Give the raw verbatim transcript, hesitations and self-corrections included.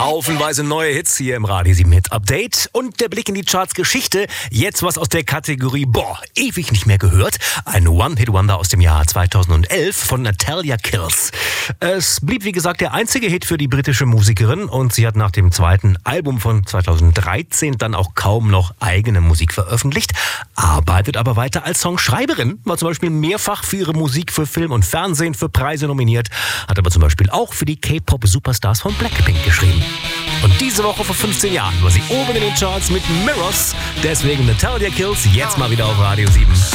Haufenweise neue Hits hier im Radio sieben Hit Update und der Blick in die Charts Geschichte. Jetzt was aus der Kategorie, boah, ewig nicht mehr gehört. Ein One-Hit-Wonder aus dem Jahr zweitausendelf von Natalia Kills. Es blieb wie gesagt der einzige Hit für die britische Musikerin und sie hat nach dem zweiten Album von zweitausenddreizehn dann auch kaum noch eigene Musik veröffentlicht, arbeitet aber weiter als Songschreiberin, war zum Beispiel mehrfach für ihre Musik für Film und Fernsehen für Preise nominiert, hat aber zum Beispiel auch für die K-Pop-Superstars von Blackpink geschrieben. Und diese Woche vor fünfzehn Jahren war sie oben in den Charts mit Mirrors. Deswegen Natalia Kills jetzt mal wieder auf Radio sieben.